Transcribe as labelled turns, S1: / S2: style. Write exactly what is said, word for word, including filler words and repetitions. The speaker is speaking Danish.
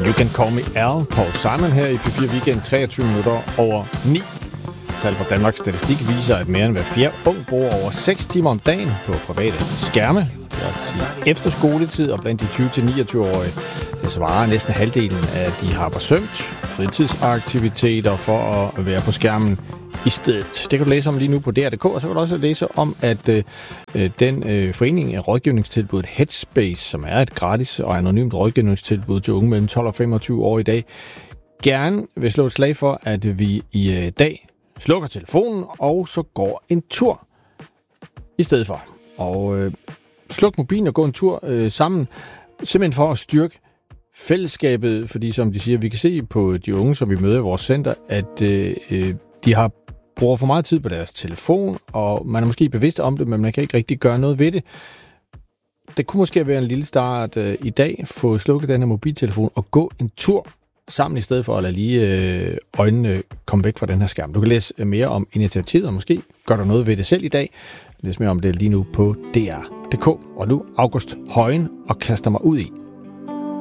S1: You Can Call Me Al, Paul Simon her i P fire Weekend, treogtyve minutter over ni. Tal fra Danmarks Statistik viser, at mere end hver fjerde ung bruger over seks timer om dagen på private skærme. Det er altså efter skoletid, og blandt de tyve til niogtyve-årige, det svarer næsten halvdelen af, at de har forsømt fritidsaktiviteter for at være på skærmen i stedet. Det kan du læse om lige nu på D R punktum D K, og så kan du også læse om, at øh, den øh, forening af rådgivningstilbuddet Headspace, som er et gratis og anonymt rådgivningstilbud til unge mellem tolv og femogtyve år i dag, gerne vil slå et slag for, at vi i øh, dag slukker telefonen, og så går en tur i stedet for. Og øh, sluk mobilen og gå en tur øh, sammen, simpelthen for at styrke fællesskabet, fordi som de siger, vi kan se på de unge, som vi møder i vores center, at øh, de har bruger for meget tid på deres telefon, og man er måske bevidst om det, men man kan ikke rigtig gøre noget ved det. Det kunne måske være en lille start øh, i dag, få slukket den her mobiltelefon og gå en tur sammen, i stedet for at lade lige øh, øjnene komme væk fra den her skærm. Du kan læse mere om initiativet, og måske gør du noget ved det selv i dag. Læs mere om det lige nu på D R punktum D K. Og nu August Højen og kaster mig ud i